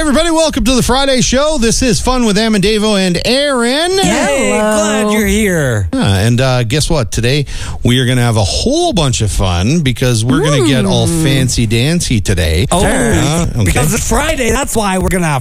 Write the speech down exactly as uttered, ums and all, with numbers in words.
everybody, welcome to the Friday show. This is Fun with Amandavo and Aaron. Hey, glad you're here. Uh, and uh, guess what? Today we are going to have a whole bunch of fun because we're going to get all fancy dancy today. Oh, Uh, okay. because it's Friday, that's why we're going to have